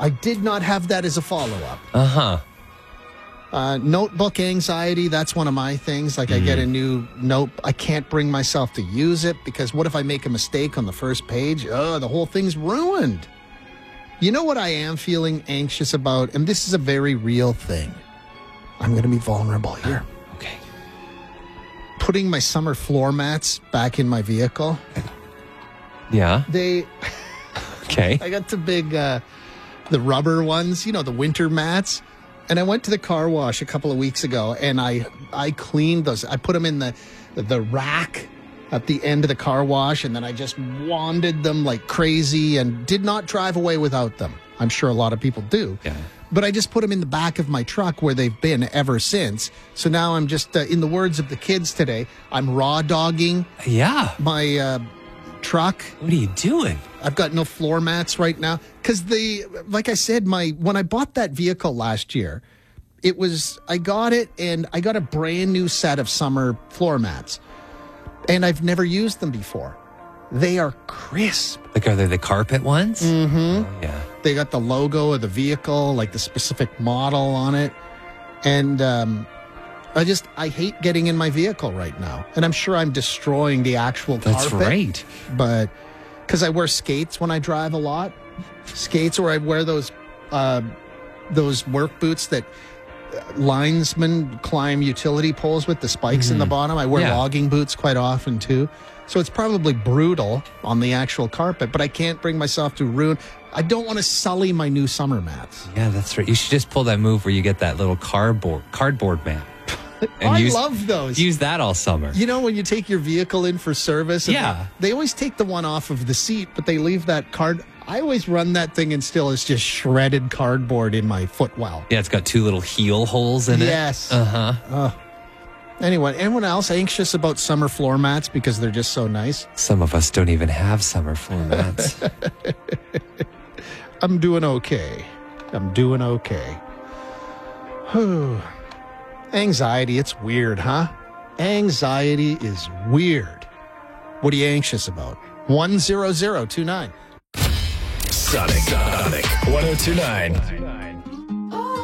I did not have that as a follow-up. Uh-huh. Notebook anxiety, that's one of my things. Like I get a new note, I can't bring myself to use it because what if I make a mistake on the first page? Oh, the whole thing's ruined. You know what I am feeling anxious about? And this is a very real thing. I'm going to be vulnerable here. Okay. Putting my summer floor mats back in my vehicle. Yeah. They... Okay. I got the big, the rubber ones, you know, the winter mats. And I went to the car wash a couple of weeks ago, and I cleaned those. I put them in the rack at the end of the car wash, and then I just wanded them like crazy and did not drive away without them. I'm sure a lot of people do. Yeah. But I just put them in the back of my truck where they've been ever since. So now I'm just, in the words of the kids today, I'm raw dogging Yeah. my truck. What are you doing? I've got no floor mats right now because like I said, when I bought that vehicle last year, I got it and I got a brand new set of summer floor mats and I've never used them before. They are crisp. Like, are they the carpet ones? Mm-hmm. Oh, yeah. They got the logo of the vehicle, like the specific model on it. And, I hate getting in my vehicle right now. And I'm sure I'm destroying the actual That's carpet. right. But because I wear skates when I drive a lot, skates, or I wear those work boots that linesmen climb utility poles with the spikes in the bottom. I wear logging boots quite often too. So it's probably brutal on the actual carpet, but I can't bring myself to ruin. I don't want to sully my new summer mats. Yeah, that's right. You should just pull that move where you get that little cardboard mat. And I love those. Use that all summer. You know, when you take your vehicle in for service, and Yeah. they always take the one off of the seat, but they leave that card. I always run that thing and still it's just shredded cardboard in my footwell. Yeah, it's got two little heel holes in it. Yes. Uh-huh. Anyway, anyone else anxious about summer floor mats because they're just so nice? Some of us don't even have summer floor mats. I'm doing okay. Whew. Anxiety, it's weird, huh? Anxiety is weird. What are you anxious about? 10029. Sonic 1029.